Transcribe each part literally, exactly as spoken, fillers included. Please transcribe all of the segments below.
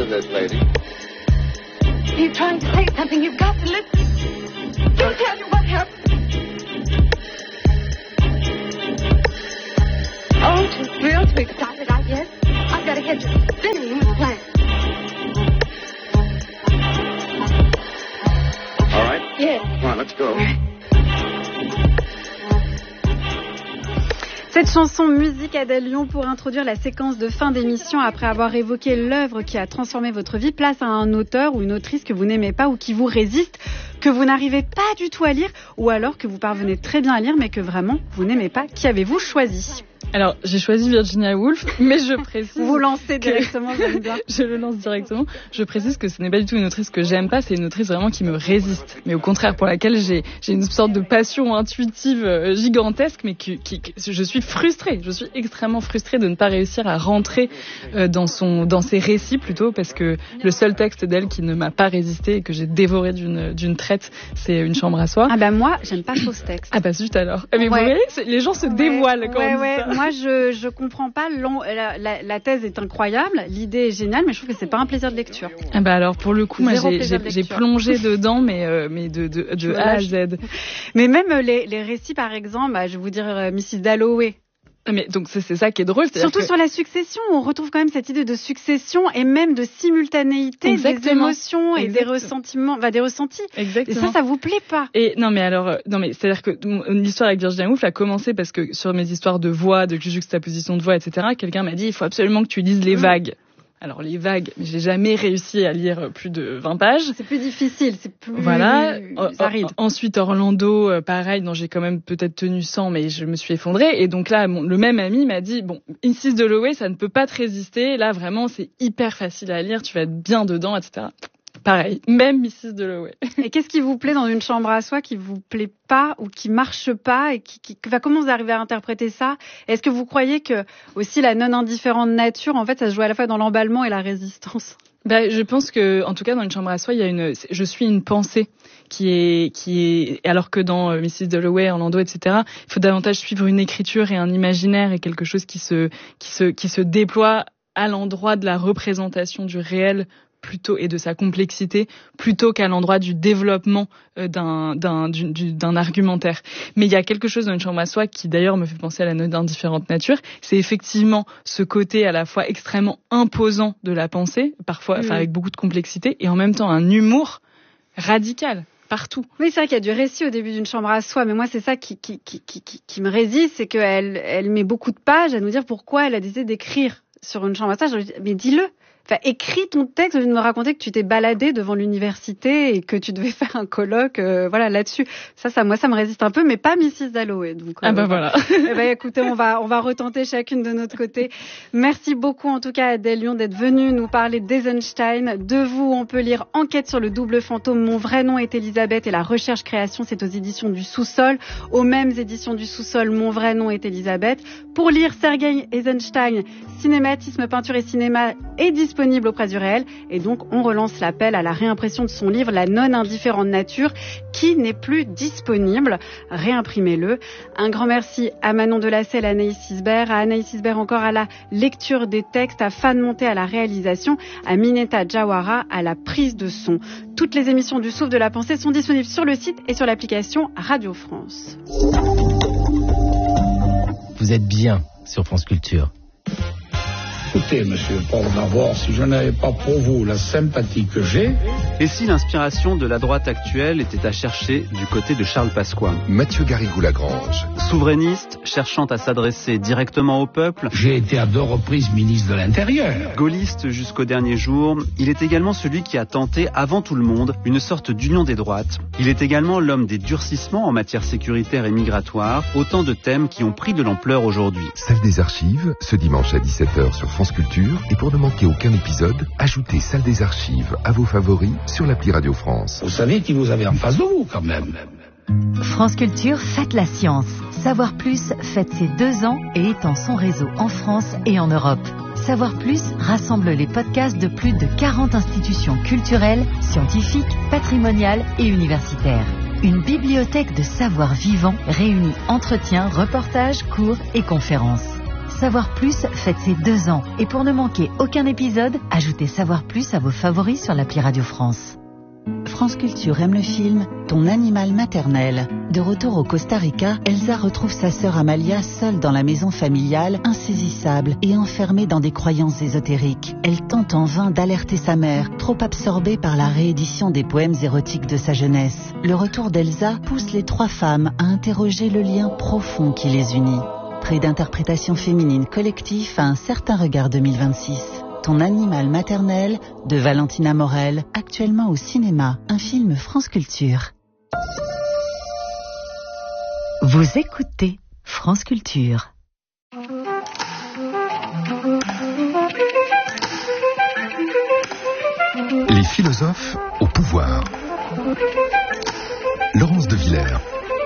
Listen, this lady. You're trying to say something. You've got to listen. Don't tell you what happened. Oh, too thrilled, too excited, I guess. I've got to head to spinning with a plan. All right? Yeah. Come on, let's go. Cette chanson Musique Adèle Lyon pour introduire la séquence de fin d'émission après avoir évoqué l'œuvre qui a transformé votre vie, place à un auteur ou une autrice que vous n'aimez pas ou qui vous résiste, que vous n'arrivez pas du tout à lire ou alors que vous parvenez très bien à lire mais que vraiment vous n'aimez pas. Qui avez-vous choisi ? Alors, j'ai choisi Virginia Woolf, mais je précise... Vous lancez directement, que... j'aime bien. Je le lance directement. Je précise que ce n'est pas du tout une autrice que j'aime pas, c'est une autrice vraiment qui me résiste. Mais au contraire, pour laquelle j'ai, j'ai une sorte de passion intuitive gigantesque, mais qui, qui, qui, je suis frustrée. Je suis extrêmement frustrée de ne pas réussir à rentrer euh, dans son, dans ses récits plutôt, parce que le seul texte d'elle qui ne m'a pas résisté et que j'ai dévoré d'une, d'une traite, c'est Une chambre à soi. Ah bah moi, j'aime pas trop ce texte. Ah bah zut alors. Mais ouais. vous voyez, les gens se ouais, dévoilent quand ouais, on dit ouais. ça. Moi, je je comprends pas. La, la, la thèse est incroyable, l'idée est géniale, mais je trouve que c'est pas un plaisir de lecture. Ah bah alors pour le coup, moi j'ai, j'ai, j'ai plongé dedans, mais euh, mais de de, de A à Z. Mais même les les récits, par exemple, bah, je vais vous dire euh, missus Dalloway. Mais donc c'est, c'est ça qui est drôle. Surtout que... sur la succession, on retrouve quand même cette idée de succession et même de simultanéité Exactement. Des émotions et Exactement. Des ressentiments, bah, des ressentis. Exactement. Et ça, ça vous plaît pas. Et non mais alors, non mais c'est-à-dire que l'histoire avec Virginia Woolf a commencé parce que sur mes histoires de voix, de juxtaposition de voix, et cetera, quelqu'un m'a dit il faut absolument que tu lises les vagues. Alors les vagues, j'ai jamais réussi à lire plus de vingt pages. C'est plus difficile, c'est plus voilà. aride. Ensuite Orlando, pareil, dont j'ai quand même peut-être tenu cent, mais je me suis effondrée. Et donc là, mon, le même ami m'a dit bon, missus Dalloway, ça ne peut pas te résister. Là vraiment, c'est hyper facile à lire, tu vas être bien dedans, et cetera. Pareil, même missus Dalloway. Et qu'est-ce qui vous plaît dans Une chambre à soi qui vous plaît pas ou qui marche pas et qui, qui va comment vous arrivez à interpréter ça? Est-ce que vous croyez que aussi la non indifférente nature, en fait, ça se joue à la fois dans l'emballement et la résistance? Ben, je pense que, en tout cas, dans Une chambre à soi, il y a une, je suis une pensée qui est, qui est, alors que dans euh, missus Dalloway, Orlando, et cetera, il faut davantage suivre une écriture et un imaginaire et quelque chose qui se, qui se, qui se déploie à l'endroit de la représentation du réel plutôt et de sa complexité plutôt qu'à l'endroit du développement euh, d'un d'un du, du, d'un argumentaire. Mais il y a quelque chose dans Une chambre à soi qui d'ailleurs me fait penser à la note d'indifférente nature, c'est effectivement ce côté à la fois extrêmement imposant de la pensée, parfois enfin mmh. avec beaucoup de complexité et en même temps un humour radical. Partout. Oui, c'est vrai qu'il y a du récit au début d'Une chambre à soi, mais moi c'est ça qui qui qui qui, qui, qui me résiste, c'est qu'elle elle met beaucoup de pages à nous dire pourquoi elle a décidé d'écrire sur Une chambre à soi. Je lui dis, mais dis-le. Enfin, écris ton texte, au lieu de me raconter que tu t'es baladé devant l'université et que tu devais faire un colloque, euh, voilà, là-dessus. Ça, ça, moi, ça me résiste un peu, mais pas missus Dalloway. Donc, ah, euh, bah voilà. Eh ben, écoutez, on va, on va retenter chacune de notre côté. Merci beaucoup, en tout cas, Adèle Lyon, d'être venue nous parler d'Eisenstein. De vous, on peut lire Enquête sur le double fantôme. Mon vrai nom est Elisabeth et la recherche création, c'est aux éditions du Sous-sol. Aux mêmes éditions du Sous-sol, Mon vrai nom est Elisabeth. Pour lire Sergei Eisenstein, Cinématisme, peinture et cinéma est disponible disponible auprès du réel et donc on relance l'appel à la réimpression de son livre La non-indifférente nature qui n'est plus disponible. Réimprimez-le. Un grand merci à Manon Delacelle, à Anaïs Isbert, à Anaïs Isbert encore à la lecture des textes, à Fan Monté à la réalisation, à Mineta Jawara à la prise de son. Toutes les émissions du Souffle de la Pensée sont disponibles sur le site et sur l'application Radio France. Vous êtes bien sur France Culture. Écoutez, monsieur Paul, d'abord, si je n'avais pas pour vous la sympathie que j'ai... Et si l'inspiration de la droite actuelle était à chercher du côté de Charles Pasqua? Mathieu Garrigou-Lagrange. Souverainiste, cherchant à s'adresser directement au peuple. J'ai été à deux reprises ministre de l'Intérieur. Gaulliste jusqu'au dernier jour, il est également celui qui a tenté, avant tout le monde, une sorte d'union des droites. Il est également l'homme des durcissements en matière sécuritaire et migratoire, autant de thèmes qui ont pris de l'ampleur aujourd'hui. Salle des archives, ce dimanche à dix-sept heures sur France Culture, et pour ne manquer aucun épisode, ajoutez Salle des archives à vos favoris sur l'appli Radio France. Vous savez qui vous avez en face de vous, quand même. France Culture, faites la science. Savoir Plus fête ses deux ans et étend son réseau en France et en Europe. Savoir Plus rassemble les podcasts de plus de quarante institutions culturelles, scientifiques, patrimoniales et universitaires. Une bibliothèque de savoir vivant réunit entretiens, reportages, cours et conférences. Savoir Plus fête ses deux ans. Et pour ne manquer aucun épisode, ajoutez Savoir Plus à vos favoris sur l'appli Radio France. France Culture aime le film Ton animal maternel. De retour au Costa Rica, Elsa retrouve sa sœur Amalia seule dans la maison familiale, insaisissable et enfermée dans des croyances ésotériques. Elle tente en vain d'alerter sa mère, trop absorbée par la réédition des poèmes érotiques de sa jeunesse. Le retour d'Elsa pousse les trois femmes à interroger le lien profond qui les unit. Près d'interprétation féminine collective à un certain regard deux mille vingt-six. Ton animal maternel de Valentina Morel, actuellement au cinéma, un film France Culture. Vous écoutez France Culture. Les philosophes au pouvoir. Laurence de Villers.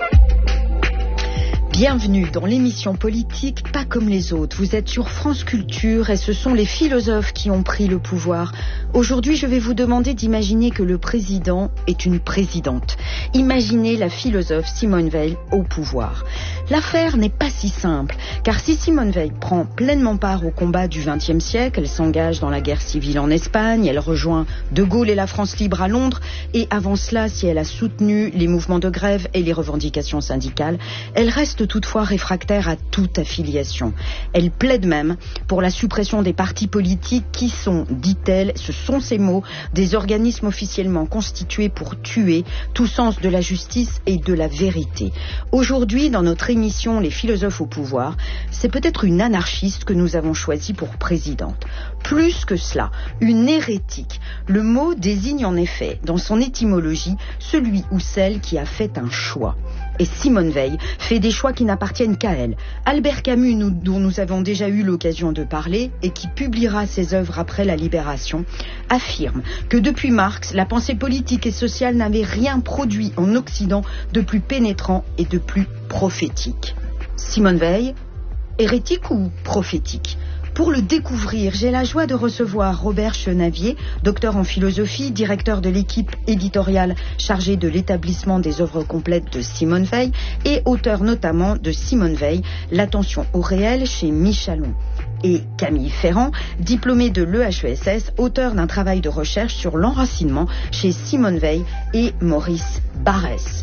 Bienvenue dans l'émission politique Pas comme les autres. Vous êtes sur France Culture et ce sont les philosophes qui ont pris le pouvoir. Aujourd'hui, je vais vous demander d'imaginer que le président est une présidente. Imaginez la philosophe Simone Veil au pouvoir. L'affaire n'est pas si simple, car si Simone Veil prend pleinement part au combat du vingtième siècle, elle s'engage dans la guerre civile en Espagne, elle rejoint De Gaulle et la France libre à Londres, et avant cela, si elle a soutenu les mouvements de grève et les revendications syndicales, elle reste toutefois réfractaire à toute affiliation. Elle plaide même pour la suppression des partis politiques qui sont, dit-elle, ce sont ces mots, des organismes officiellement constitués pour tuer tout sens de la justice et de la vérité. Aujourd'hui, dans notre émission Les philosophes au pouvoir, c'est peut-être une anarchiste que nous avons choisie pour présidente. Plus que cela, une hérétique. Le mot désigne en effet, dans son étymologie, celui ou celle qui a fait un choix. Et Simone Veil fait des choix qui n'appartiennent qu'à elle. Albert Camus, nous, dont nous avons déjà eu l'occasion de parler et qui publiera ses œuvres après la Libération, affirme que depuis Marx, la pensée politique et sociale n'avait rien produit en Occident de plus pénétrant et de plus prophétique. Simone Veil, hérétique ou prophétique ? Pour le découvrir, j'ai la joie de recevoir Robert Chenavier, docteur en philosophie, directeur de l'équipe éditoriale chargée de l'établissement des œuvres complètes de Simone Veil et auteur notamment de Simone Veil, l'attention au réel chez Michalon. Et Camille Ferrand, diplômé de l'E H E S S, auteur d'un travail de recherche sur l'enracinement chez Simone Veil et Maurice Barrès.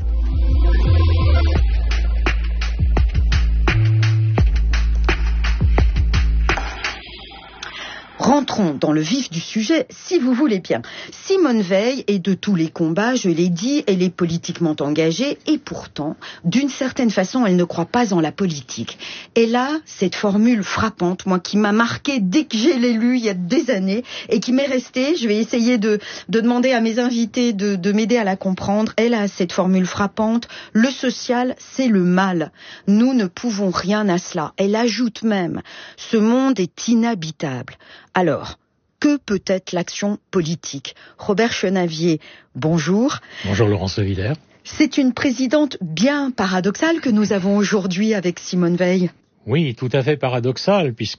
Rentrons dans le vif du sujet, si vous voulez bien. Simone Veil est de tous les combats, je l'ai dit, elle est politiquement engagée et pourtant, d'une certaine façon, elle ne croit pas en la politique. Elle a cette formule frappante, moi, qui m'a marquée dès que j'ai l'ai lue il y a des années et qui m'est restée. Je vais essayer de, de demander à mes invités de, de m'aider à la comprendre. Elle a cette formule frappante, le social, c'est le mal. Nous ne pouvons rien à cela. Elle ajoute même, ce monde est inhabitable. Alors, que peut être l'action politique ? Robert Chenavier, bonjour. Bonjour Laurence de Villers. C'est une présidente bien paradoxale que nous avons aujourd'hui avec Simone Veil. Oui, tout à fait paradoxale, puisque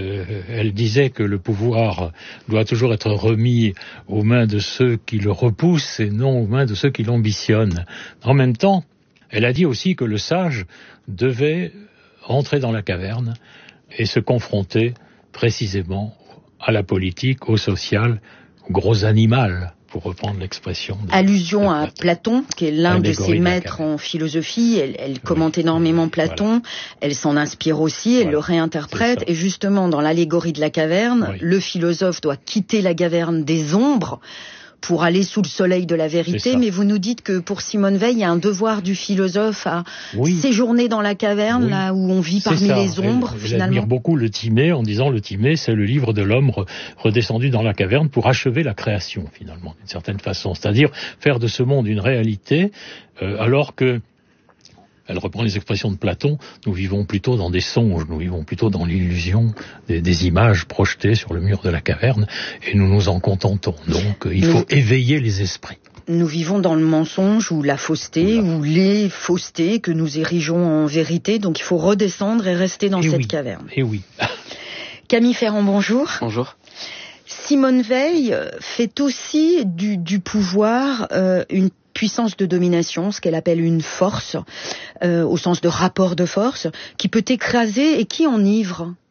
elle disait que le pouvoir doit toujours être remis aux mains de ceux qui le repoussent et non aux mains de ceux qui l'ambitionnent. En même temps, elle a dit aussi que le sage devait rentrer dans la caverne et se confronter précisément à la politique, au social, au gros animal, pour reprendre l'expression. De, Allusion de à Platon, qui est l'un de ses maîtres en philosophie. Elle, elle commente oui, énormément Platon, voilà. Elle s'en inspire aussi, elle voilà, le réinterprète. Et justement, dans l'allégorie de la caverne, oui. Le philosophe doit quitter la caverne des ombres pour aller sous le soleil de la vérité, mais vous nous dites que pour Simone Veil, il y a un devoir du philosophe à oui. séjourner dans la caverne, oui. là où on vit parmi les ombres, elle, finalement. J'admire beaucoup le Timée en disant le Timée, c'est le livre de l'homme redescendu dans la caverne pour achever la création, finalement, d'une certaine façon. C'est-à-dire faire de ce monde une réalité, euh, alors que elle reprend les expressions de Platon, nous vivons plutôt dans des songes, nous vivons plutôt dans l'illusion des, des images projetées sur le mur de la caverne, et nous nous en contentons. Donc il faut nous, éveiller les esprits. Nous vivons dans le mensonge ou la fausseté, Oula. ou les faussetés que nous érigeons en vérité, donc il faut redescendre et rester dans et cette oui. caverne. Et oui. Camille Ferrand, bonjour. Bonjour. Simone Veil fait aussi du, du pouvoir euh, une puissance de domination, ce qu'elle appelle une force, euh, au sens de rapport de force, qui peut écraser et qui enivre,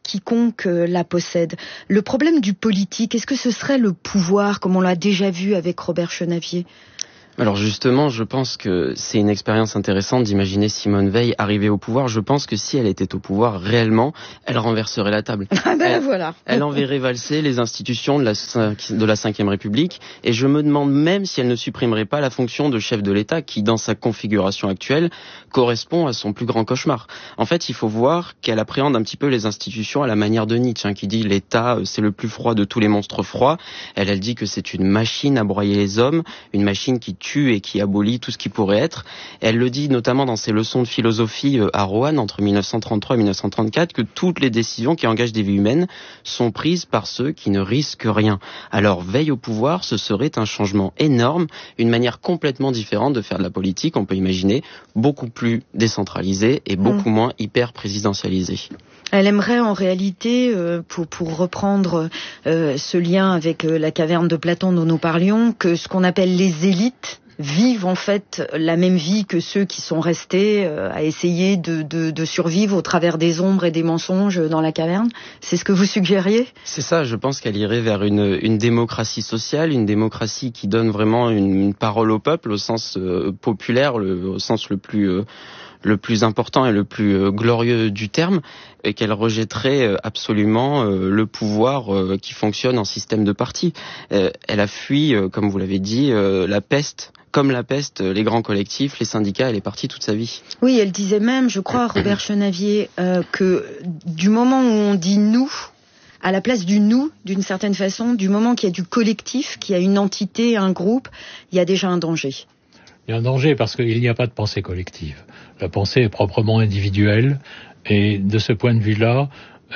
quiconque la possède. Le problème du politique, est-ce que ce serait le pouvoir, comme on l'a déjà vu avec Robert Chenavier ? Alors justement, je pense que c'est une expérience intéressante d'imaginer Simone Veil arriver au pouvoir. Je pense que si elle était au pouvoir réellement, elle renverserait la table. Ah ben elle, voilà. Elle enverrait valser les institutions de la, de la cinquième République. Et je me demande même si elle ne supprimerait pas la fonction de chef de l'État qui, dans sa configuration actuelle, correspond à son plus grand cauchemar. En fait, il faut voir qu'elle appréhende un petit peu les institutions à la manière de Nietzsche, hein, qui dit l'État, c'est le plus froid de tous les monstres froids. Elle, elle dit que c'est une machine à broyer les hommes, une machine qui tue et qui abolit tout ce qui pourrait être. Et elle le dit notamment dans ses leçons de philosophie à Roanne entre mille neuf cent trente-trois et mille neuf cent trente-quatre que toutes les décisions qui engagent des vies humaines sont prises par ceux qui ne risquent rien. Alors Veil au pouvoir, ce serait un changement énorme, une manière complètement différente de faire de la politique, on peut imaginer, beaucoup plus décentralisée et beaucoup mmh. moins hyper présidentialisée. Elle aimerait en réalité, euh, pour, pour reprendre euh, ce lien avec euh, la caverne de Platon dont nous parlions, que ce qu'on appelle les élites vivent en fait la même vie que ceux qui sont restés euh, à essayer de, de, de survivre au travers des ombres et des mensonges dans la caverne. C'est ce que vous suggériez ? C'est ça, je pense qu'elle irait vers une, une démocratie sociale, une démocratie qui donne vraiment une, une parole au peuple au sens euh, populaire, le, au sens le plus... Euh, le plus important et le plus euh, glorieux du terme, et qu'elle rejetterait euh, absolument euh, le pouvoir euh, qui fonctionne en système de parti. Euh, elle a fui, euh, comme vous l'avez dit, euh, la peste. Comme la peste, les grands collectifs, les syndicats, elle est partie toute sa vie. Oui, elle disait même, je crois, Robert Chenavier, euh, que du moment où on dit « nous », à la place du « nous », d'une certaine façon, du moment qu'il y a du collectif, qu'il y a une entité, un groupe, il y a déjà un danger. Il y a un danger parce qu'il n'y a pas de pensée collective. La pensée est proprement individuelle et de ce point de vue-là,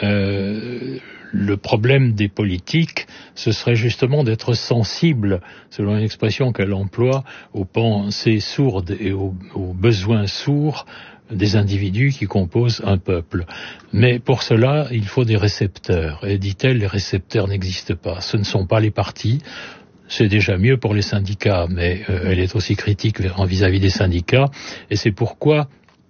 euh, le problème des politiques, ce serait justement d'être sensible, selon une expression qu'elle emploie, aux pensées sourdes et aux, aux besoins sourds des individus qui composent un peuple. Mais pour cela, il faut des récepteurs. Et dit-elle, les récepteurs n'existent pas. Ce ne sont pas les partis. C'est déjà mieux pour les syndicats, mais euh, elle est aussi critique vis-à-vis des syndicats. Et c'est pourquoi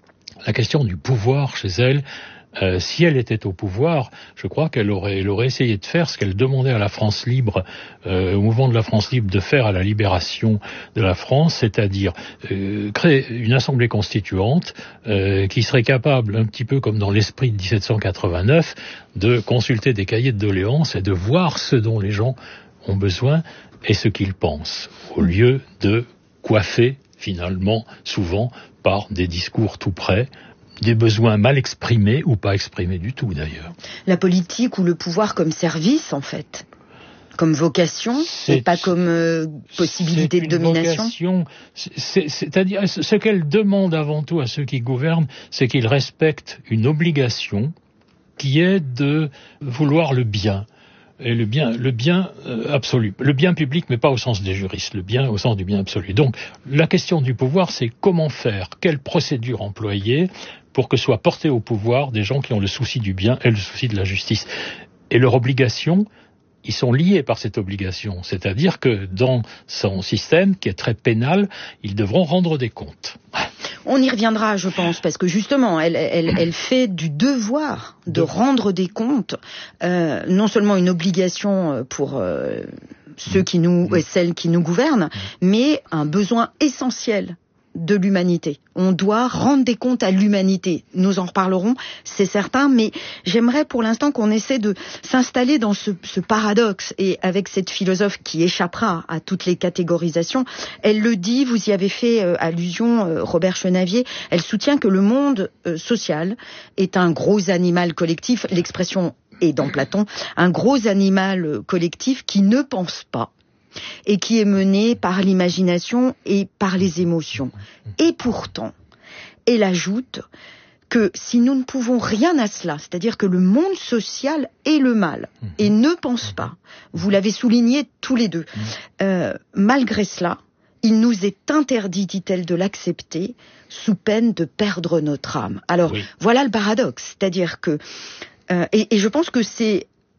la question du pouvoir chez elle, euh, si elle était au pouvoir, je crois qu'elle aurait, elle aurait essayé de faire ce qu'elle demandait à la France libre, euh, au mouvement de la France libre, de faire à la libération de la France, c'est-à-dire euh, créer une assemblée constituante euh, qui serait capable, un petit peu comme dans l'esprit de dix-sept cent quatre-vingt-neuf, de consulter des cahiers de doléances et de voir ce dont les gens ont besoin et ce qu'ils pensent, au lieu de coiffer, finalement, souvent, par des discours tout près, des besoins mal exprimés ou pas exprimés du tout, d'ailleurs. La politique ou le pouvoir comme service, en fait, comme vocation, c'est, et pas comme euh, possibilité de domination. Vocation, c'est, c'est-à-dire, ce qu'elle demande avant tout à ceux qui gouvernent, c'est qu'ils respectent une obligation qui est de vouloir le bien. Et le bien, le bien euh, absolu, le bien public, mais pas au sens des juristes, le bien au sens du bien absolu. Donc, la question du pouvoir, c'est comment faire, quelle procédure employer pour que soient portés au pouvoir des gens qui ont le souci du bien et le souci de la justice. Et leur obligation, ils sont liés par cette obligation, c'est-à-dire que dans son système, qui est très pénal, ils devront rendre des comptes. On y reviendra, je pense, parce que justement, elle, elle, elle fait du devoir de rendre des comptes, euh, non seulement une obligation pour euh, ceux qui nous, et celles qui nous gouvernent, mais un besoin essentiel de l'humanité. On doit rendre des comptes à l'humanité. Nous en reparlerons, c'est certain, mais j'aimerais pour l'instant qu'on essaie de s'installer dans ce, ce paradoxe, et avec cette philosophe qui échappera à toutes les catégorisations. Elle le dit, vous y avez fait euh, allusion, euh, Robert Chenavier, elle soutient que le monde euh, social est un gros animal collectif, l'expression est dans Platon, un gros animal euh, collectif qui ne pense pas, et qui est menée par l'imagination et par les émotions. Et pourtant, elle ajoute que si nous ne pouvons rien à cela, c'est-à-dire que le monde social est le mal et ne pense pas, vous l'avez souligné tous les deux, euh, malgré cela, il nous est interdit, dit-elle, de l'accepter sous peine de perdre notre âme. Alors, oui. Voilà le paradoxe, c'est-à-dire que, euh, et, et je pense que c'est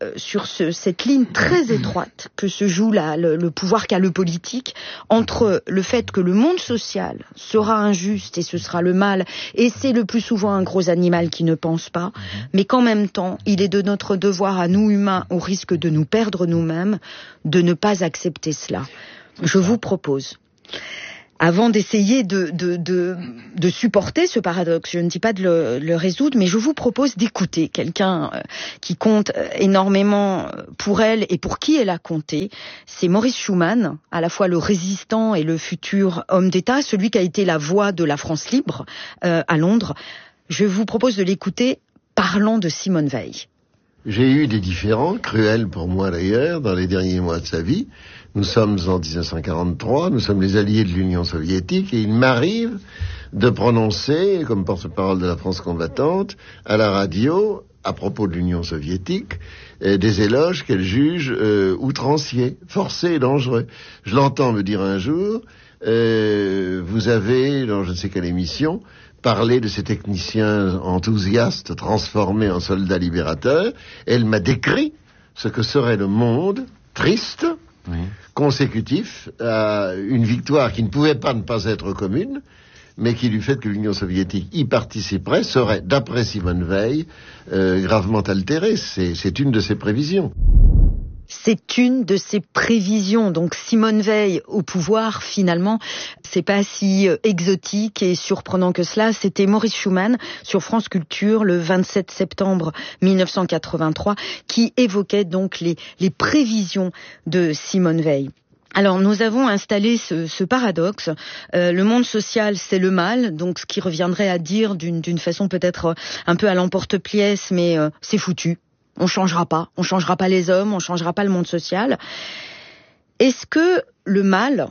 sur ce, cette ligne très étroite que se joue là, le, le pouvoir qu'a le politique, entre le fait que le monde social sera injuste et ce sera le mal, et c'est le plus souvent un gros animal qui ne pense pas, mais qu'en même temps, il est de notre devoir à nous humains, au risque de nous perdre nous-mêmes, de ne pas accepter cela. Je vous propose, avant d'essayer de, de, de, de supporter ce paradoxe, je ne dis pas de le, le résoudre, mais je vous propose d'écouter quelqu'un qui compte énormément pour elle et pour qui elle a compté. C'est Maurice Schumann, à la fois le résistant et le futur homme d'État, celui qui a été la voix de la France libre euh, à Londres. Je vous propose de l'écouter parlant de Simone Veil. J'ai eu des différends, cruels pour moi d'ailleurs, dans les derniers mois de sa vie. Nous sommes en dix-neuf cent quarante-trois, nous sommes les alliés de l'Union soviétique, et il m'arrive de prononcer, comme porte-parole de la France combattante, à la radio, à propos de l'Union soviétique, euh, des éloges qu'elle juge euh, outranciers, forcés et dangereux. Je l'entends me dire un jour, euh, vous avez, dans je ne sais quelle émission, parler de ces techniciens enthousiastes transformés en soldats libérateurs. Elle m'a décrit ce que serait le monde triste, oui, consécutif à une victoire qui ne pouvait pas ne pas être commune, mais qui, du fait que l'Union soviétique y participerait, serait, d'après Simone Veil, euh, gravement altérée. C'est, c'est une de ses prévisions. C'est une de ses prévisions. Donc Simone Veil au pouvoir, finalement, c'est pas si exotique et surprenant que cela. C'était Maurice Schumann sur France Culture le vingt-sept septembre mille neuf cent quatre-vingt-trois qui évoquait donc les, les prévisions de Simone Veil. Alors nous avons installé ce, ce paradoxe. Euh, le monde social, c'est le mal, donc ce qui reviendrait à dire d'une, d'une façon peut-être un peu à l'emporte-pièce, mais euh, c'est foutu. On changera pas, on changera pas les hommes, on changera pas le monde social. Est-ce que le mal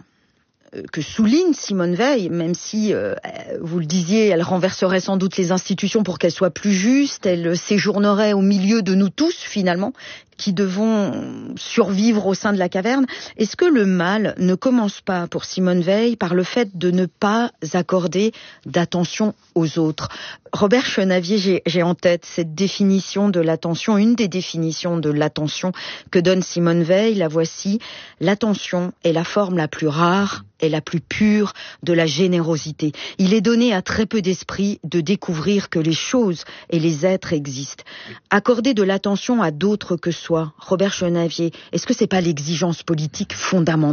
que souligne Simone Veil, même si, euh, vous le disiez, elle renverserait sans doute les institutions pour qu'elles soient plus justes, elle séjournerait au milieu de nous tous, finalement, qui devons survivre au sein de la caverne. Est-ce que le mal ne commence pas, pour Simone Veil, par le fait de ne pas accorder d'attention aux autres? Robert Chenavier, j'ai, j'ai en tête cette définition de l'attention, une des définitions de l'attention que donne Simone Veil, la voici. L'attention est la forme la plus rare et la plus pure de la générosité. Il est donné à très peu d'esprits de découvrir que les choses et les êtres existent. Accorder de l'attention à d'autres que soi, Robert Chenavier, est-ce que c'est pas l'exigence politique fondamentale ?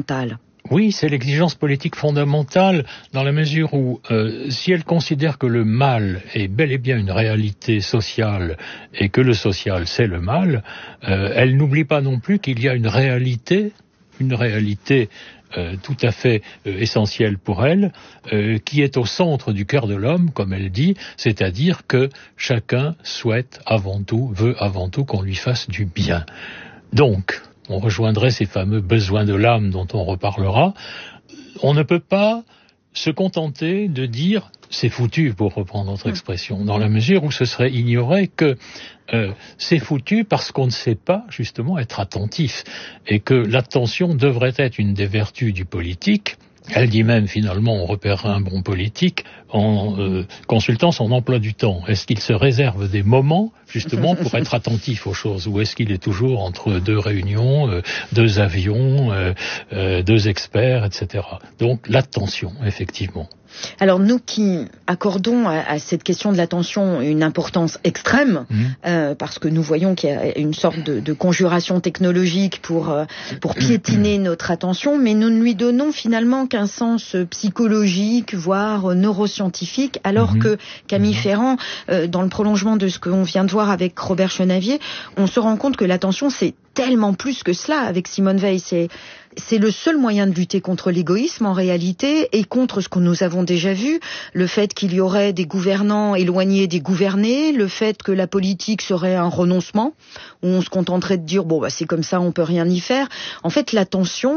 Oui, c'est l'exigence politique fondamentale dans la mesure où euh, si elle considère que le mal est bel et bien une réalité sociale et que le social c'est le mal, euh, elle n'oublie pas non plus qu'il y a une réalité, une réalité Euh, tout à fait euh, essentielle pour elle, euh, qui est au centre du cœur de l'homme, comme elle dit, c'est-à-dire que chacun souhaite avant tout, veut avant tout qu'on lui fasse du bien. Donc, on rejoindrait ces fameux besoins de l'âme dont on reparlera. On ne peut pas se contenter de dire c'est foutu, pour reprendre notre expression, dans la mesure où ce serait ignorer que euh, c'est foutu parce qu'on ne sait pas justement être attentif et que l'attention devrait être une des vertus du politique. Elle dit même finalement on repérera un bon politique en euh, consultant son emploi du temps. Est-ce qu'il se réserve des moments justement pour être attentif aux choses ou est-ce qu'il est toujours entre deux réunions, euh, deux avions, euh, euh, deux experts, et cetera. Donc l'attention, effectivement. Alors nous qui accordons à, à cette question de l'attention une importance extrême, mmh. euh, parce que nous voyons qu'il y a une sorte de, de conjuration technologique pour, euh, pour piétiner notre attention, mais nous ne lui donnons finalement qu'un sens psychologique, voire neuroscientifique, alors mmh. que Camille mmh. Ferrand, euh, dans le prolongement de ce qu'on vient de voir avec Robert Chenavier, on se rend compte que l'attention c'est tellement plus que cela. Avec Simone Veil, c'est c'est le seul moyen de lutter contre l'égoïsme en réalité et contre ce que nous avons déjà vu, le fait qu'il y aurait des gouvernants éloignés des gouvernés, le fait que la politique serait un renoncement où on se contenterait de dire bon bah c'est comme ça, on peut rien y faire. En fait, l'attention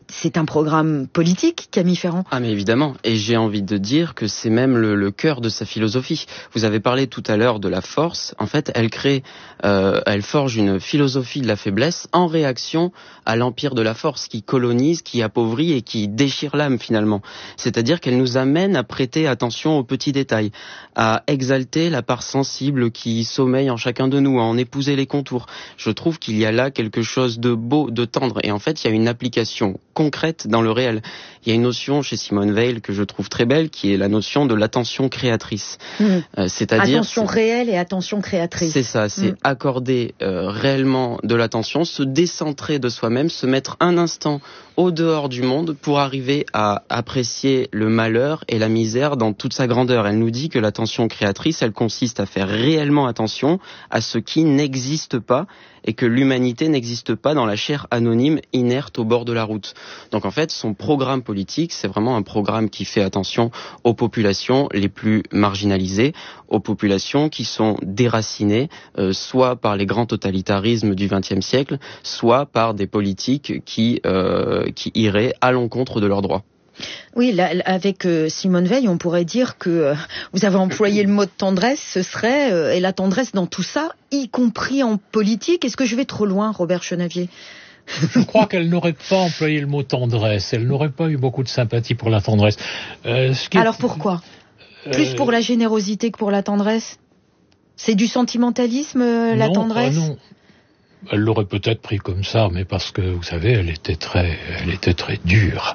c'est un programme politique, Camille Ferrand. Ah mais évidemment, et j'ai envie de dire que c'est même le, le cœur de sa philosophie. Vous avez parlé tout à l'heure de la force. En fait, elle crée, euh, elle forge une philosophie de la faiblesse en réaction à l'empire de la force qui colonise, qui appauvrit et qui déchire l'âme finalement. C'est-à-dire qu'elle nous amène à prêter attention aux petits détails, à exalter la part sensible qui sommeille en chacun de nous, à en épouser les contours. Je trouve qu'il y a là quelque chose de beau, de tendre, et en fait, il y a une application concrète dans le réel. Il y a une notion chez Simone Veil que je trouve très belle, qui est la notion de l'attention créatrice. Mmh. Euh, c'est-à-dire attention réelle et attention créatrice. C'est ça, c'est mmh. accorder euh, réellement de l'attention, se décentrer de soi-même, se mettre un instant au dehors du monde pour arriver à apprécier le malheur et la misère dans toute sa grandeur. Elle nous dit que l'attention créatrice, elle consiste à faire réellement attention à ce qui n'existe pas et que l'humanité n'existe pas dans la chair anonyme inerte au bord de la route. Donc en fait, son programme politique, c'est vraiment un programme qui fait attention aux populations les plus marginalisées, aux populations qui sont déracinées, euh, soit par les grands totalitarismes du vingtième siècle, soit par des politiques qui, euh, qui iraient à l'encontre de leurs droits. Oui, là, avec euh, Simone Veil, on pourrait dire que euh, vous avez employé le mot de tendresse, ce serait, euh, et la tendresse dans tout ça, y compris en politique. Est-ce que je vais trop loin, Robert Chenavier ? Je crois qu'elle n'aurait pas employé le mot tendresse, elle n'aurait pas eu beaucoup de sympathie pour la tendresse. Euh, ce qui est... Alors pourquoi ? euh... Plus pour la générosité que pour la tendresse ? C'est du sentimentalisme, euh, la non, tendresse ? euh, non. Elle l'aurait peut-être pris comme ça, mais parce que, vous savez, elle était très, elle était très dure.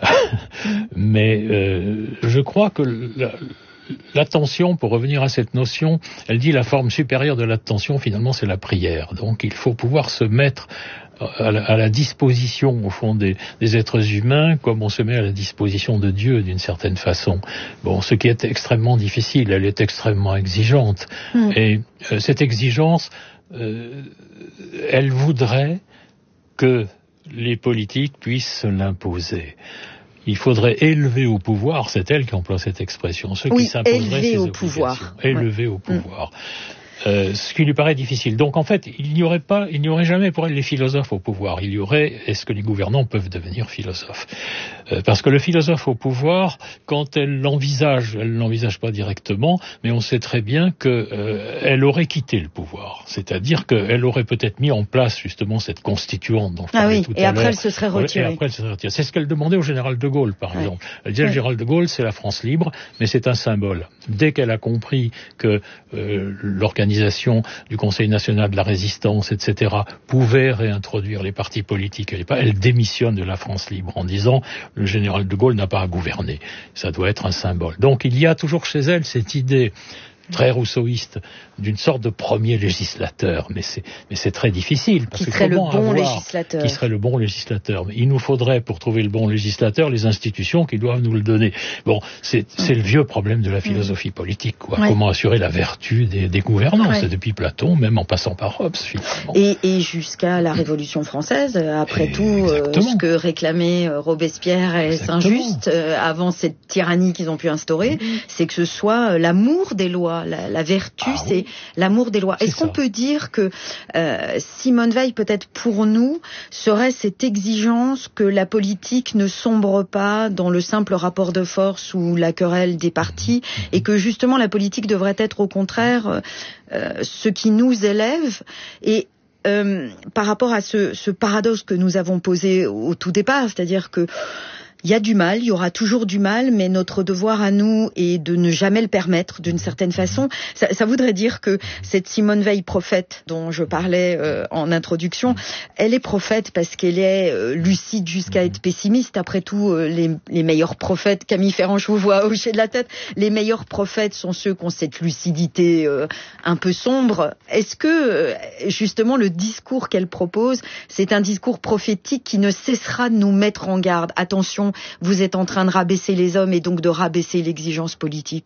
Mais euh, je crois que la, l'attention, pour revenir à cette notion, elle dit la forme supérieure de l'attention, finalement, c'est la prière. Donc il faut pouvoir se mettre à la, à la disposition, au fond, des, des êtres humains, comme on se met à la disposition de Dieu, d'une certaine façon. Bon, ce qui est extrêmement difficile, elle est extrêmement exigeante. Mmh. Et euh, cette exigence... Euh, elle voudrait que les politiques puissent l'imposer. Il faudrait élever au pouvoir, c'est elle qui emploie cette expression, ceux oui, qui s'imposeraient élever ces au pouvoir. Élever ouais. au pouvoir. Euh, ce qui lui paraît difficile. Donc en fait, il n'y aurait pas, il n'y aurait jamais pour elle les philosophes au pouvoir. Il y aurait, est-ce que les gouvernants peuvent devenir philosophes ? euh, Parce que le philosophe au pouvoir, quand elle l'envisage, elle ne l'envisage pas directement, mais on sait très bien que euh, elle aurait quitté le pouvoir. C'est-à-dire qu'elle aurait peut-être mis en place justement cette constituante dont je parlais ah oui, tout et à après l'heure. Elle se serait retirée. Et après elle se serait retirée. C'est ce qu'elle demandait au général de Gaulle, par ouais. exemple. Elle disait, ouais. le général de Gaulle, c'est la France libre, mais c'est un symbole. Dès qu'elle a compris que euh, l'organisation du Conseil national de la résistance, et cetera, pouvait réintroduire les partis politiques. Elle démissionne de la France libre en disant le général de Gaulle n'a pas à gouverner. Ça doit être un symbole. Donc il y a toujours chez elle cette idée très rousseauiste d'une sorte de premier législateur, mais c'est mais c'est très difficile parce qui que serait le bon avoir, législateur qui serait le bon législateur. Mais il nous faudrait pour trouver le bon législateur les institutions qui doivent nous le donner. Bon, c'est c'est le vieux problème de la philosophie politique, quoi. Ouais. Comment assurer la vertu des, des gouvernants, ouais. c'est depuis Platon, même en passant par Hobbes finalement. Et, et jusqu'à la Révolution française, après et tout, euh, ce que réclamaient Robespierre et exactement. Saint-Just euh, avant cette tyrannie qu'ils ont pu instaurer, mmh. c'est que ce soit euh, l'amour des lois, la, la vertu, ah, c'est oui. l'amour des lois. C'est Est-ce qu'on ça. peut dire que euh, Simone Veil, peut-être pour nous, serait cette exigence que la politique ne sombre pas dans le simple rapport de force ou la querelle des partis, mmh. et que justement la politique devrait être au contraire euh, ce qui nous élève et euh, par rapport à ce, ce paradoxe que nous avons posé au tout départ, c'est-à-dire que il y a du mal, il y aura toujours du mal, mais notre devoir à nous est de ne jamais le permettre d'une certaine façon. Ça, ça voudrait dire que cette Simone Veil prophète dont je parlais euh, en introduction, elle est prophète parce qu'elle est euh, lucide jusqu'à être pessimiste. Après tout, euh, les, les meilleurs prophètes, Camille Ferrand, je vous vois hocher de la tête, les meilleurs prophètes sont ceux qui ont cette lucidité euh, un peu sombre. Est-ce que, euh, justement, le discours qu'elle propose, c'est un discours prophétique qui ne cessera de nous mettre en garde ? Attention, vous êtes en train de rabaisser les hommes et donc de rabaisser l'exigence politique.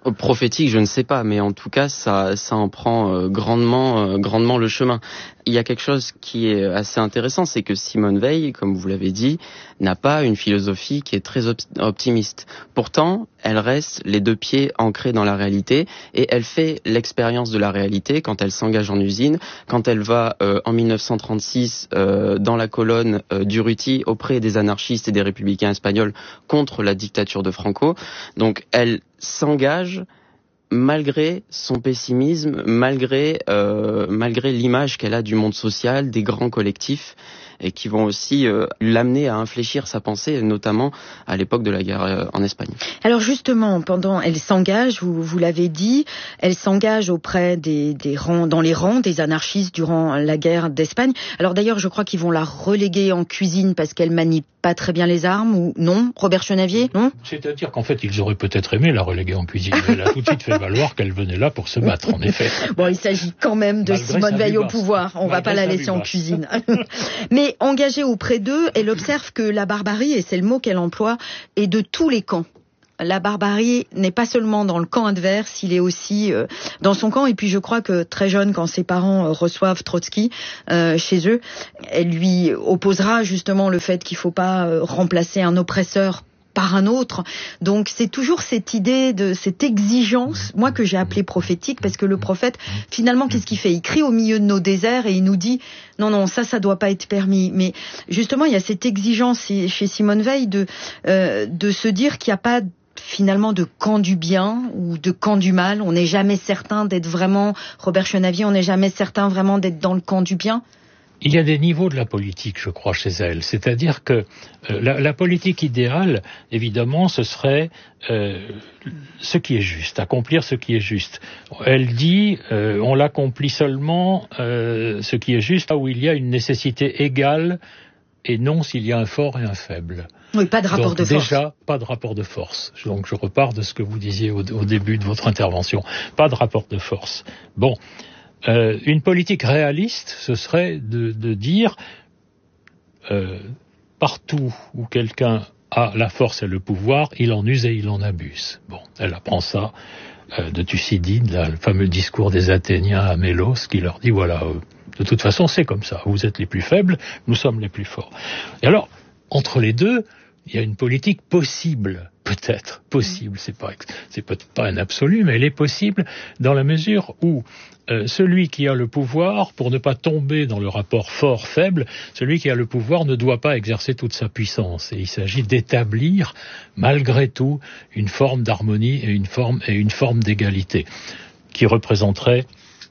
Prophétique, je ne sais pas, mais en tout cas, ça, ça en prend euh, grandement, euh, grandement le chemin. Il y a quelque chose qui est assez intéressant, c'est que Simone Veil, comme vous l'avez dit, n'a pas une philosophie qui est très op- optimiste. Pourtant, elle reste les deux pieds ancrés dans la réalité et elle fait l'expérience de la réalité quand elle s'engage en usine, quand elle va euh, en dix-neuf cent trente-six euh, dans la colonne euh, d'Urruti auprès des anarchistes et des républicains espagnols contre la dictature de Franco. Donc, elle s'engage malgré son pessimisme, malgré euh, malgré l'image qu'elle a du monde social, des grands collectifs, et qui vont aussi euh, l'amener à infléchir sa pensée, notamment à l'époque de la guerre euh, en Espagne. Alors justement, pendant, elle s'engage, vous, vous l'avez dit, elle s'engage auprès des, des rangs, dans les rangs des anarchistes durant la guerre d'Espagne. Alors d'ailleurs, je crois qu'ils vont la reléguer en cuisine parce qu'elle manie pas très bien les armes, ou non, Robert Chenavier, non? C'est-à-dire qu'en fait, ils auraient peut-être aimé la reléguer en cuisine. Elle a tout de suite fait valoir qu'elle venait là pour se battre, en effet. Bon, il s'agit quand même de Malgré Simone Veil au basse. pouvoir. On Malgré va pas la sa laisser en basse. cuisine. Mais engagée auprès d'eux, elle observe que la barbarie, et c'est le mot qu'elle emploie, est de tous les camps. La barbarie n'est pas seulement dans le camp adverse, il est aussi euh, dans son camp. Et puis je crois que très jeune, quand ses parents euh, reçoivent Trotsky euh, chez eux, elle lui opposera justement le fait qu'il ne faut pas euh, remplacer un oppresseur par un autre. Donc c'est toujours cette idée de cette exigence, moi que j'ai appelée prophétique, parce que le prophète, finalement, qu'est-ce qu'il fait? Il crie au milieu de nos déserts et il nous dit non, non, ça, ça doit pas être permis. Mais justement, il y a cette exigence chez Simone Veil de, euh, de se dire qu'il n'y a pas finalement de camp du bien ou de camp du mal. On n'est jamais certain d'être vraiment, Robert Chenavier, on n'est jamais certain vraiment d'être dans le camp du bien. Il y a des niveaux de la politique, je crois, chez elle. C'est-à-dire que euh, la, la politique idéale, évidemment, ce serait euh, ce qui est juste, accomplir ce qui est juste. Elle dit, euh, on l'accomplit seulement euh, ce qui est juste là où il y a une nécessité égale et non s'il y a un fort et un faible. Oui, pas de rapport Donc, de force. Déjà, pas de rapport de force. Donc je repars de ce que vous disiez au, au début de votre intervention. Pas de rapport de force. Bon. Euh, une politique réaliste, ce serait de, de dire euh, partout où quelqu'un a la force et le pouvoir, il en use et il en abuse. Bon, elle apprend ça euh, de Thucydide, là, le fameux discours des Athéniens à Mélos, qui leur dit voilà, euh, de toute façon c'est comme ça, vous êtes les plus faibles, nous sommes les plus forts. Et alors, entre les deux, il y a une politique possible, peut-être, possible, c'est pas, c'est peut-être pas un absolu, mais elle est possible dans la mesure où euh, celui qui a le pouvoir, pour ne pas tomber dans le rapport fort-faible, celui qui a le pouvoir ne doit pas exercer toute sa puissance. Et il s'agit d'établir, malgré tout, une forme d'harmonie et une forme, et une forme d'égalité, qui représenterait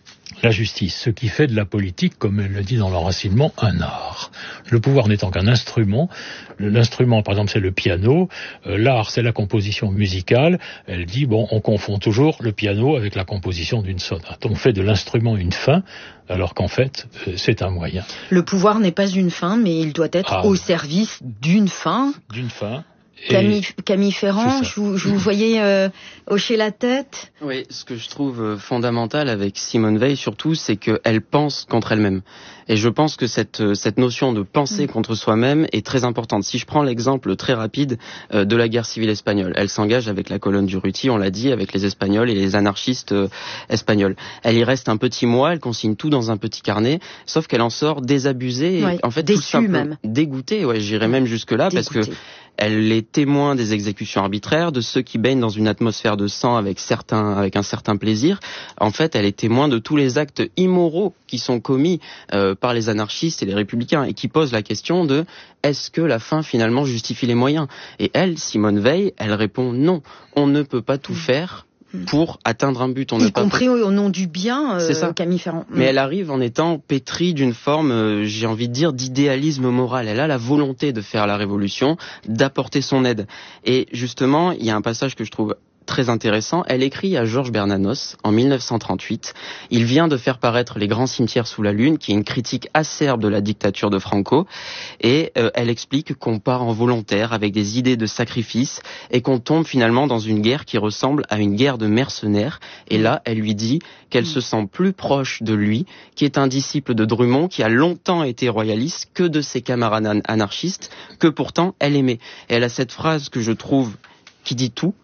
la justice, ce qui fait de la politique, comme elle le dit dans l'enracinement, un art. Le pouvoir n'étant qu'un instrument, l'instrument par exemple c'est le piano, euh, l'art c'est la composition musicale, elle dit bon on confond toujours le piano avec la composition d'une sonate. On fait de l'instrument une fin, alors qu'en fait euh, c'est un moyen. Le pouvoir n'est pas une fin, mais il doit être ah, au service d'une fin. D'une fin. Camille, Camille Ferrand, je vous, je vous voyais euh, hocher la tête. Oui, ce que je trouve fondamental avec Simone Veil surtout, c'est qu'elle pense contre elle-même. Et je pense que cette, cette notion de penser mmh. contre soi-même est très importante. Si je prends l'exemple très rapide euh, de la guerre civile espagnole, elle s'engage avec la colonne d'Urruti, on l'a dit, avec les Espagnols et les anarchistes euh, espagnols. Elle y reste un petit mois, elle consigne tout dans un petit carnet, sauf qu'elle en sort désabusée, ouais, et, en fait déçue tout simplement même. Dégoûtée. Ouais, j'irais même jusque là parce que elle est témoin des exécutions arbitraires, de ceux qui baignent dans une atmosphère de sang avec certains, avec un certain plaisir. En fait, elle est témoin de tous les actes immoraux qui sont commis euh, par les anarchistes et les républicains et qui posent la question de est-ce que la fin finalement justifie les moyens? Et elle, Simone Veil, elle répond non. On ne peut pas tout faire pour atteindre un but. On y ne compris pas... au nom du bien, euh, c'est ça. Camille Ferrand. Mais elle arrive en étant pétrie d'une forme, euh, j'ai envie de dire, d'idéalisme moral. Elle a la volonté de faire la révolution, d'apporter son aide. Et justement, il y a un passage que je trouve très intéressant. Elle écrit à Georges Bernanos en mille neuf cent trente-huit. Il vient de faire paraître Les Grands Cimetières sous la Lune, qui est une critique acerbe de la dictature de Franco. Et euh, elle explique qu'on part en volontaire avec des idées de sacrifice et qu'on tombe finalement dans une guerre qui ressemble à une guerre de mercenaires. Et là, elle lui dit qu'elle se sent plus proche de lui, qui est un disciple de Drummond, qui a longtemps été royaliste, que de ses camarades anarchistes, que pourtant elle aimait. Et elle a cette phrase que je trouve qui dit tout.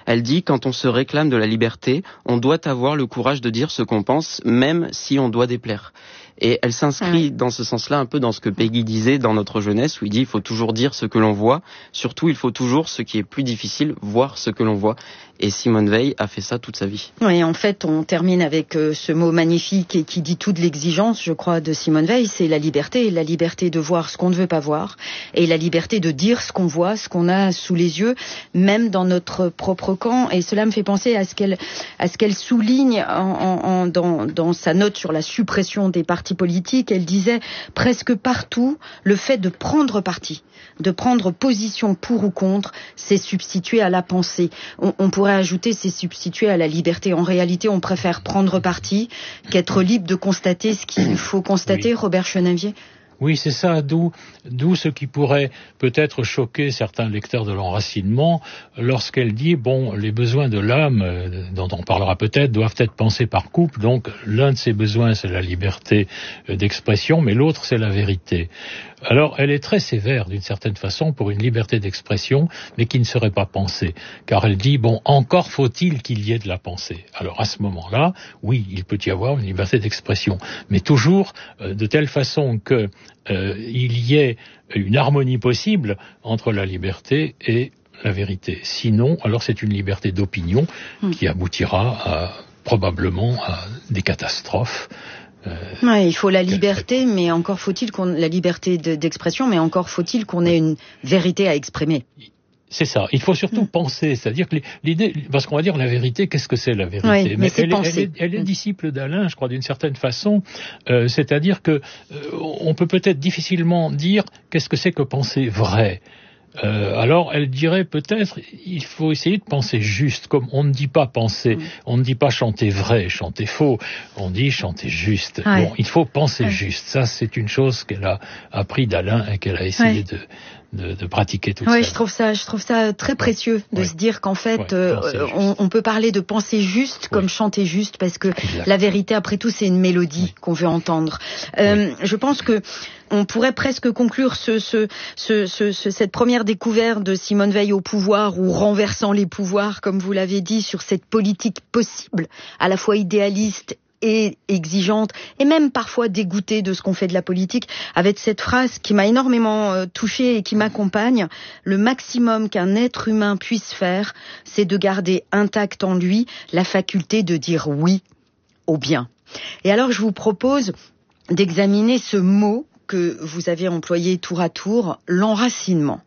Elle dit, quand on se réclame de la liberté, on doit avoir le courage de dire ce qu'on pense, même si on doit déplaire. Et elle s'inscrit dans ce sens-là un peu dans ce que Peggy disait dans Notre jeunesse, où il dit il faut toujours dire ce que l'on voit, surtout il faut toujours, ce qui est plus difficile, voir ce que l'on voit. Et Simone Veil a fait ça toute sa vie. Oui, en fait, on termine avec euh, ce mot magnifique et qui dit toute l'exigence, je crois, de Simone Veil, c'est la liberté, la liberté de voir ce qu'on ne veut pas voir, et la liberté de dire ce qu'on voit, ce qu'on a sous les yeux, même dans notre propre camp. Et cela me fait penser à ce qu'elle, à ce qu'elle souligne en, en, en, dans, dans sa note sur la suppression des partis politique. Elle disait presque partout, le fait de prendre parti, de prendre position pour ou contre, c'est substituer à la pensée. On, on pourrait ajouter c'est substituer à la liberté. En réalité, on préfère prendre parti qu'être libre de constater ce qu'il faut constater, oui. Robert Chenavier. Oui, c'est ça, d'où, d'où ce qui pourrait peut-être choquer certains lecteurs de l'enracinement lorsqu'elle dit, bon, les besoins de l'âme, euh, dont on parlera peut-être, doivent être pensés par couple, donc l'un de ces besoins, c'est la liberté d'expression, mais l'autre, c'est la vérité. Alors, elle est très sévère, d'une certaine façon, pour une liberté d'expression, mais qui ne serait pas pensée, car elle dit, bon, encore faut-il qu'il y ait de la pensée. Alors, à ce moment-là, oui, il peut y avoir une liberté d'expression, mais toujours euh, de telle façon que Euh, il y ait une harmonie possible entre la liberté et la vérité. Sinon, alors c'est une liberté d'opinion mmh. qui aboutira à, probablement à des catastrophes. Euh, ouais, il faut la liberté, mais encore faut-il qu'on la liberté de, d'expression, mais encore faut-il qu'on ait une vérité à exprimer. C'est ça. Il faut surtout mmh. penser, c'est-à-dire que l'idée, parce qu'on va dire la vérité, qu'est-ce que c'est la vérité? Oui, mais, mais elle, est, elle, est, elle est disciple d'Alain, je crois, d'une certaine façon. Euh, c'est-à-dire que euh, on peut peut-être difficilement dire qu'est-ce que c'est que penser vrai. Euh, alors, elle dirait peut-être, il faut essayer de penser juste, comme on ne dit pas penser, mmh. on ne dit pas chanter vrai, chanter faux, on dit chanter juste. Ouais. Bon, il faut penser ouais. juste. Ça, c'est une chose qu'elle a appris d'Alain et qu'elle a essayé ouais. de De, de pratiquer tout ça. Oui, je trouve ça, je trouve ça très précieux de oui. se dire qu'en fait, oui, euh, on, on peut parler de penser juste oui. comme chanter juste, parce que exact. La vérité, après tout, c'est une mélodie oui. qu'on veut entendre. Euh, oui. Je pense que on pourrait presque conclure ce, ce, ce, ce, ce, cette première découverte de Simone Veil au pouvoir, ou renversant les pouvoirs, comme vous l'avez dit, sur cette politique possible, à la fois idéaliste et exigeante, et même parfois dégoûtée de ce qu'on fait de la politique, avec cette phrase qui m'a énormément euh, touchée et qui m'accompagne: le maximum qu'un être humain puisse faire, c'est de garder intacte en lui la faculté de dire oui au bien. Et alors je vous propose d'examiner ce mot que vous avez employé tour à tour, l'enracinement.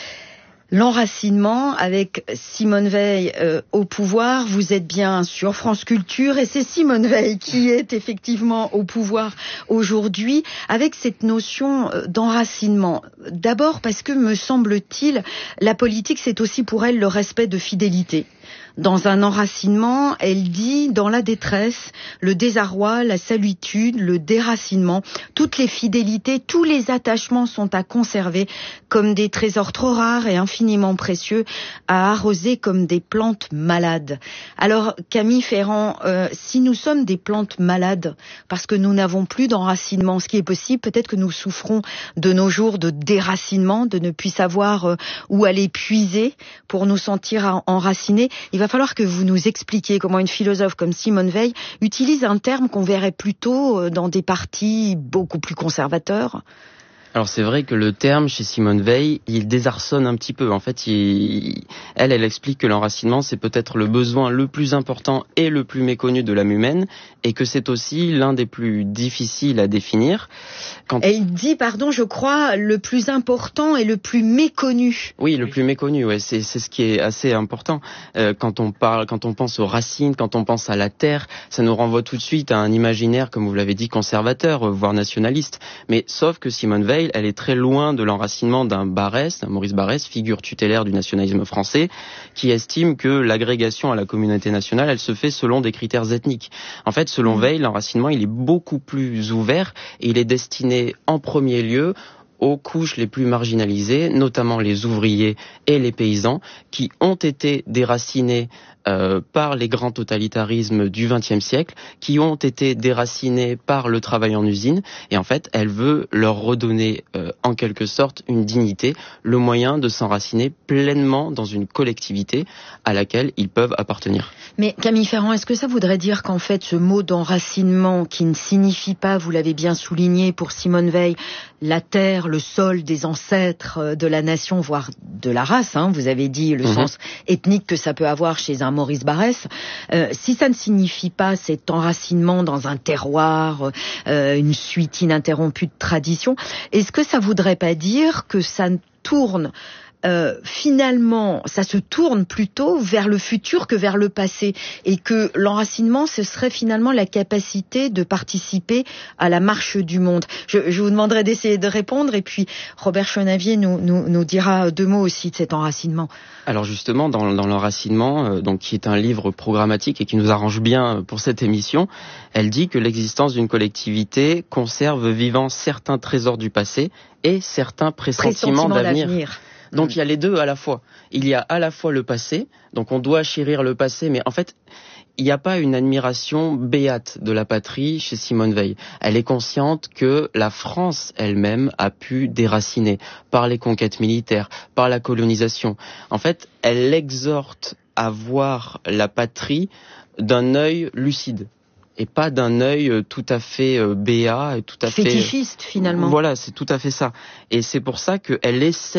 L'enracinement, avec Simone Veil euh, au pouvoir. Vous êtes bien sur France Culture, et c'est Simone Veil qui est effectivement au pouvoir aujourd'hui, avec cette notion d'enracinement. D'abord parce que, me semble-t-il, la politique, c'est aussi pour elle le respect de fidélité. Dans un enracinement, elle dit, dans la détresse, le désarroi, la solitude, le déracinement, toutes les fidélités, tous les attachements sont à conserver comme des trésors trop rares et infiniment précieux, à arroser comme des plantes malades. Alors, Camille Ferrand, euh, si nous sommes des plantes malades, parce que nous n'avons plus d'enracinement, ce qui est possible, peut-être que nous souffrons de nos jours de déracinement, de ne plus savoir euh, où aller puiser pour nous sentir enracinés. Il va falloir que vous nous expliquiez comment une philosophe comme Simone Veil utilise un terme qu'on verrait plutôt dans des partis beaucoup plus conservateurs. Alors c'est vrai que le terme chez Simone Veil, il désarçonne un petit peu. En fait, il, elle, elle explique que l'enracinement, c'est peut-être le besoin le plus important et le plus méconnu de l'âme humaine, et que c'est aussi l'un des plus difficiles à définir. Quand... Et il dit, pardon, je crois, le plus important et le plus méconnu. Oui, le plus méconnu, ouais, c'est, c'est ce qui est assez important. Euh, quand on parle, quand on pense aux racines, quand on pense à la terre, ça nous renvoie tout de suite à un imaginaire, comme vous l'avez dit, conservateur, voire nationaliste. Mais sauf que Simone Veil, elle est très loin de l'enracinement d'un Barrès, d'un Maurice Barrès, figure tutélaire du nationalisme français, qui estime que l'agrégation à la communauté nationale, elle se fait selon des critères ethniques. En fait, selon Veil, l'enracinement, il est beaucoup plus ouvert, et il est destiné en premier lieu aux couches les plus marginalisées, notamment les ouvriers et les paysans, qui ont été déracinés euh, par les grands totalitarismes du vingtième siècle qui ont été déracinés par le travail en usine. Et en fait, elle veut leur redonner euh, en quelque sorte une dignité, le moyen de s'enraciner pleinement dans une collectivité à laquelle ils peuvent appartenir. Mais Camille Ferrand, est-ce que ça voudrait dire qu'en fait ce mot d'enracinement qui ne signifie pas, vous l'avez bien souligné pour Simone Veil, la terre, le sol des ancêtres de la nation, voire de la race, hein, vous avez dit le mmh. sens ethnique que ça peut avoir chez un Maurice Barrès, euh, si ça ne signifie pas cet enracinement dans un terroir, euh, une suite ininterrompue de traditions, est-ce que ça voudrait pas dire que ça tourne Euh, finalement, ça se tourne plutôt vers le futur que vers le passé, et que l'enracinement, ce serait finalement la capacité de participer à la marche du monde. Je, je vous demanderai d'essayer de répondre, et puis Robert Chenavier nous, nous, nous dira deux mots aussi de cet enracinement. Alors justement, dans, dans l'enracinement, euh, donc qui est un livre programmatique et qui nous arrange bien pour cette émission, elle dit que l'existence d'une collectivité conserve vivants certains trésors du passé et certains pressentiments, pressentiments d'avenir. d'avenir. Donc il y a les deux à la fois. Il y a à la fois le passé, donc on doit chérir le passé, mais en fait, il n'y a pas une admiration béate de la patrie chez Simone Veil. Elle est consciente que la France elle-même a pu déraciner par les conquêtes militaires, par la colonisation. En fait, elle exhorte à voir la patrie d'un œil lucide. Et pas d'un œil tout à fait béat et tout à fétichiste, fait... finalement. Voilà, c'est tout à fait ça. Et c'est pour ça qu'elle essaie